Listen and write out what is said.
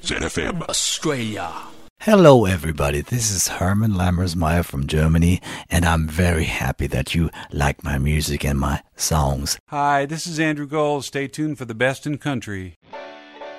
ZFM Australia. Hello, everybody. This is Herman Lammersmeyer from Germany, and I'm very happy that you like my music and my songs. Hi, this is Andrew Gold. Stay tuned for the best in country.